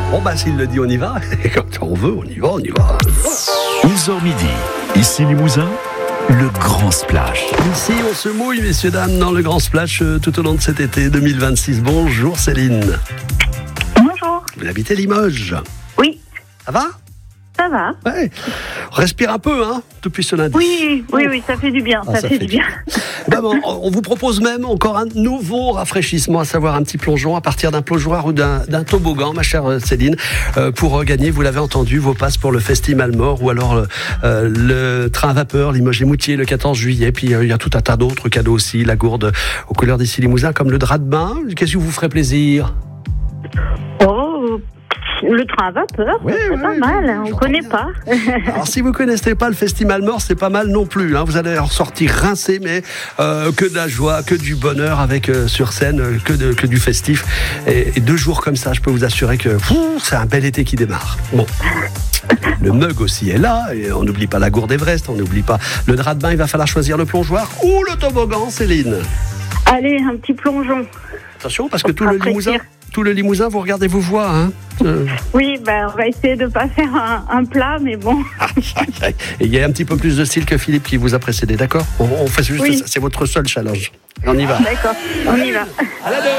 Bon bah s'il le dit, on y va. Et quand on veut, on y va, on y va. 11h midi, ici Limousin, le grand splash. Ici, on se mouille, messieurs, dames, dans le grand splash tout au long de cet été 2026. Bonjour Céline. Bonjour. Vous habitez Limoges. Oui. Ça va ? Ça va. Ouais. Respire un peu, hein, depuis ce lundi. Oui, ça fait du bien. Ça fait du bien. Ben bon, on vous propose même encore un nouveau rafraîchissement, à savoir un petit plongeon à partir d'un plongeoir ou d'un toboggan, ma chère Céline, pour gagner, vous l'avez entendu, vos passes pour le Festival Mort ou alors le train à vapeur Limoges-les-Moutiers le 14 juillet. Puis il y a tout un tas d'autres cadeaux aussi, la gourde aux couleurs d'ici Limousin, comme le drap de bain. Qu'est-ce qui vous ferait plaisir ? Le train à vapeur, c'est pas mal, on connaît pas. Alors si vous connaissez pas le Festival Mort, c'est pas mal non plus, hein. Vous allez en sortir rincé, mais que de la joie, que du bonheur avec sur scène, que du festif. Et 2 jours comme ça, je peux vous assurer que c'est un bel été qui démarre. Bon. Le mug aussi est là, et on n'oublie pas la gourde Everest, on n'oublie pas le drap de bain, il va falloir choisir le plongeoir ou le toboggan, Céline. Allez, un petit plongeon. Attention, parce que tout le Limousin vous regardez vos voix, hein. Oui, on va essayer de pas faire un plat, mais bon. Et il y a un petit peu plus de style que Philippe qui vous a précédé, d'accord ? On fait juste ça, c'est votre seul challenge. Et on y va. D'accord, on y va. À la 2.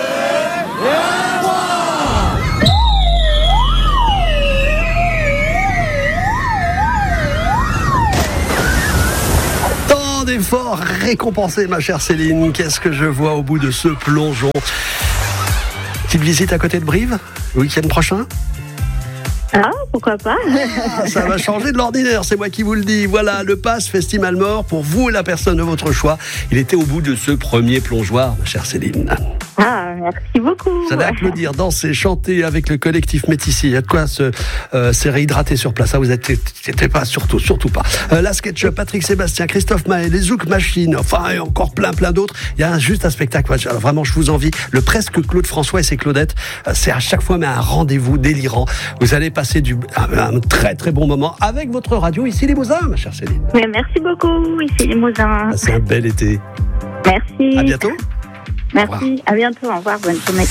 Tant d'efforts récompensés, ma chère Céline. Qu'est-ce que je vois au bout de ce plongeon ? Petite visite à côté de Brive, le week-end prochain ? Ah, pourquoi pas. Ça va changer de l'ordinaire, c'est moi qui vous le dis. Voilà, le pass Festival Mort pour vous et la personne de votre choix. Il était au bout de ce premier plongeoir, ma chère Céline. Ah, merci beaucoup. Vous allez applaudir, danser, chanter avec le collectif Métissi. Il y a de quoi se réhydrater sur place. Vous n'étiez pas, surtout pas. La SketchUp, Patrick Sébastien, Christophe Maé, les Zouk Machine, enfin, et encore plein d'autres. Il y a juste un spectacle. Alors vraiment, je vous envie. Le presque Claude François et ses Claudettes, c'est à chaque fois mais un rendez-vous délirant. Vous allez passer un très très bon moment avec votre radio ici Limousin, ma chère Céline. Mais merci beaucoup, ici Limousin. C'est un bel été. Merci. À bientôt. Merci, à bientôt, au revoir, bonne journée.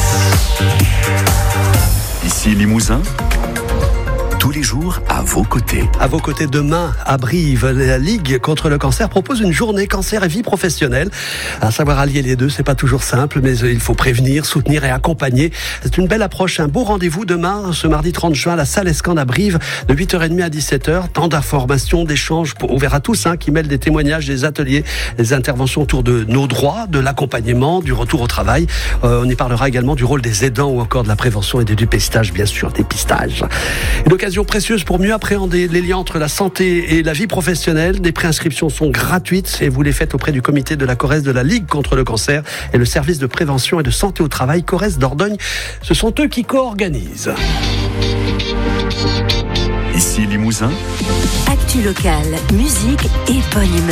Ici Limousin, tous les jours à vos côtés. À vos côtés demain, à Brive, la Ligue contre le cancer propose une journée cancer et vie professionnelle. À savoir allier les deux, c'est pas toujours simple, mais il faut prévenir, soutenir et accompagner. C'est une belle approche, un beau rendez-vous demain, ce mardi 30 juin, à la salle Escande à Brive, de 8h30 à 17h. Tant d'informations, d'échanges ouverts à tous, qui mêlent des témoignages, des ateliers, des interventions autour de nos droits, de l'accompagnement, du retour au travail. On y parlera également du rôle des aidants ou encore de la prévention et du dépistage, bien sûr, dépistage. Une occasion précieuse pour mieux appréhender les liens entre la santé et la vie professionnelle. Des préinscriptions sont gratuites et vous les faites auprès du comité de la Corrèze de la Ligue contre le cancer et le service de prévention et de santé au travail Corrèze d'Ordogne. Ce sont eux qui co-organisent. Ici Limousin, actu locale, musique et bonne humeur.